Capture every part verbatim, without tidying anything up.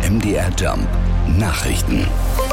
M D R Jump Nachrichten.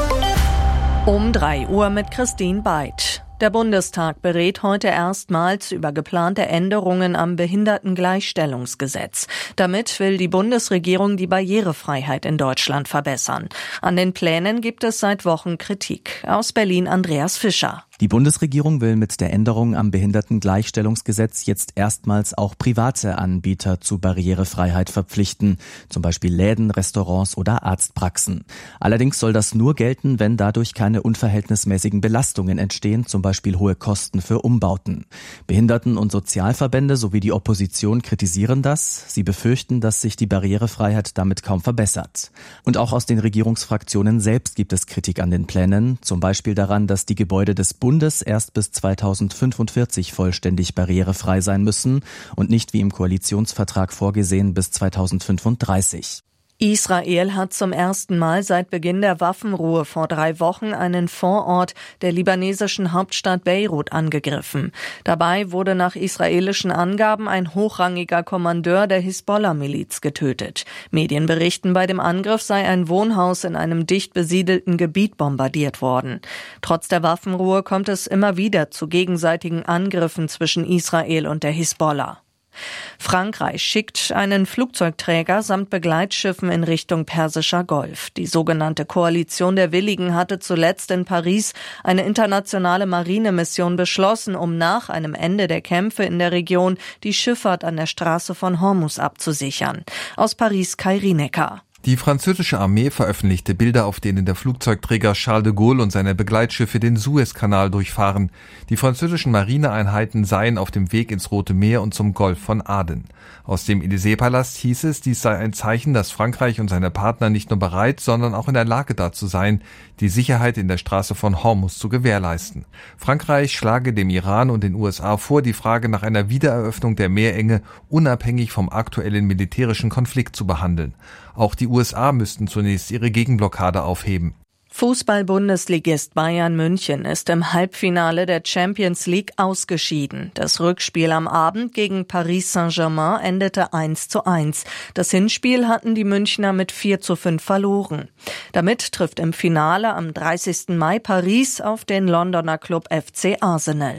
Um drei Uhr mit Christine Beid. Der Bundestag berät heute erstmals über geplante Änderungen am Behindertengleichstellungsgesetz. Damit will die Bundesregierung die Barrierefreiheit in Deutschland verbessern. An den Plänen gibt es seit Wochen Kritik. Aus Berlin Andreas Fischer. Die Bundesregierung will mit der Änderung am Behindertengleichstellungsgesetz jetzt erstmals auch private Anbieter zu Barrierefreiheit verpflichten, zum Beispiel Läden, Restaurants oder Arztpraxen. Allerdings soll das nur gelten, wenn dadurch keine unverhältnismäßigen Belastungen entstehen, zum Beispiel hohe Kosten für Umbauten. Behinderten- und Sozialverbände sowie die Opposition kritisieren das. Sie befürchten, dass sich die Barrierefreiheit damit kaum verbessert. Und auch aus den Regierungsfraktionen selbst gibt es Kritik an den Plänen, zum Beispiel daran, dass die Gebäude des Bundes erst bis zweitausendfünfundvierzig vollständig barrierefrei sein müssen und nicht wie im Koalitionsvertrag vorgesehen bis zweitausendfünfunddreißig. Israel hat zum ersten Mal seit Beginn der Waffenruhe vor drei Wochen einen Vorort der libanesischen Hauptstadt Beirut angegriffen. Dabei wurde nach israelischen Angaben ein hochrangiger Kommandeur der Hisbollah-Miliz getötet. Medien berichten, bei dem Angriff sei ein Wohnhaus in einem dicht besiedelten Gebiet bombardiert worden. Trotz der Waffenruhe kommt es immer wieder zu gegenseitigen Angriffen zwischen Israel und der Hisbollah. Frankreich schickt einen Flugzeugträger samt Begleitschiffen in Richtung Persischer Golf. Die sogenannte Koalition der Willigen hatte zuletzt in Paris eine internationale Marinemission beschlossen, um nach einem Ende der Kämpfe in der Region die Schifffahrt an der Straße von Hormuz abzusichern. Aus Paris Kai Rinecker. Die französische Armee veröffentlichte Bilder, auf denen der Flugzeugträger Charles de Gaulle und seine Begleitschiffe den Suezkanal durchfahren. Die französischen Marineeinheiten seien auf dem Weg ins Rote Meer und zum Golf von Aden. Aus dem Élysée-Palast hieß es, dies sei ein Zeichen, dass Frankreich und seine Partner nicht nur bereit, sondern auch in der Lage dazu seien, die Sicherheit in der Straße von Hormuz zu gewährleisten. Frankreich schlage dem Iran und den U S A vor, die Frage nach einer Wiedereröffnung der Meerenge unabhängig vom aktuellen militärischen Konflikt zu behandeln. Auch die U S A müssten zunächst ihre Gegenblockade aufheben. Fußball-Bundesligist Bayern München ist im Halbfinale der Champions League ausgeschieden. Das Rückspiel am Abend gegen Paris Saint-Germain endete eins zu eins. Das Hinspiel hatten die Münchner mit vier zu fünf verloren. Damit trifft im Finale am dreißigsten Mai Paris auf den Londoner Club F C Arsenal.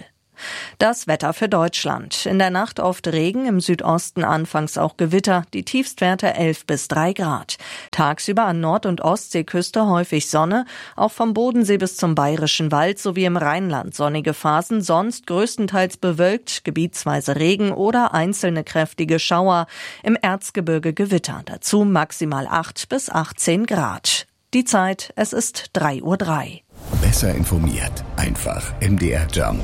Das Wetter für Deutschland. In der Nacht oft Regen, im Südosten anfangs auch Gewitter, die Tiefstwerte elf bis drei Grad. Tagsüber an Nord- und Ostseeküste häufig Sonne, auch vom Bodensee bis zum Bayerischen Wald sowie im Rheinland sonnige Phasen, sonst größtenteils bewölkt, gebietsweise Regen oder einzelne kräftige Schauer, im Erzgebirge Gewitter, dazu maximal acht bis achtzehn Grad. Die Zeit, es ist drei Uhr drei. Besser informiert, einfach M D R Jump.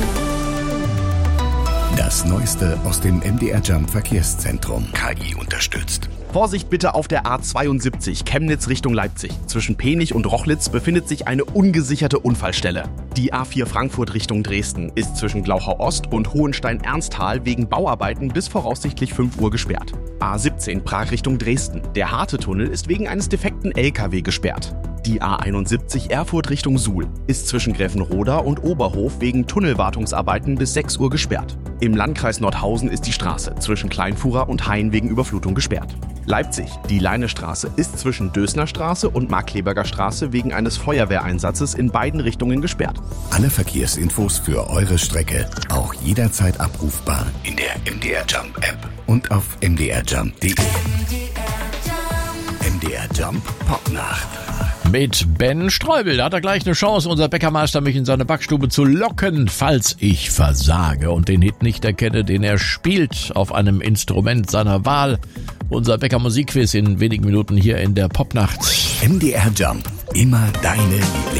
Das Neueste aus dem M D R Jump Verkehrszentrum. K I unterstützt. Vorsicht bitte auf der A zweiundsiebzig, Chemnitz Richtung Leipzig. Zwischen Penich und Rochlitz befindet sich eine ungesicherte Unfallstelle. Die A vier Frankfurt Richtung Dresden ist zwischen Glauchau Ost und Hohenstein-Ernsthal wegen Bauarbeiten bis voraussichtlich fünf Uhr gesperrt. A siebzehn Prag Richtung Dresden. Der Harte-Tunnel ist wegen eines defekten L K W gesperrt. Die A einundsiebzig Erfurt Richtung Suhl ist zwischen Gräfenroda und Oberhof wegen Tunnelwartungsarbeiten bis sechs Uhr gesperrt. Im Landkreis Nordhausen ist die Straße zwischen Kleinfuhrer und Hain wegen Überflutung gesperrt. Leipzig, die Leinestraße ist zwischen Dösner Straße und Markkleberger Straße wegen eines Feuerwehreinsatzes in beiden Richtungen gesperrt. Alle Verkehrsinfos für eure Strecke auch jederzeit abrufbar in der M D R Jump App und auf m d r jump punkt d e. M D R Jump Popnacht. Mit Ben Streubel, da hat er gleich eine Chance, unser Bäckermeister, mich in seine Backstube zu locken, falls ich versage und den Hit nicht erkenne, den er spielt auf einem Instrument seiner Wahl. Unser Bäcker-Musikquiz in wenigen Minuten hier in der Popnacht. M D R Jump, immer deine Lieblings.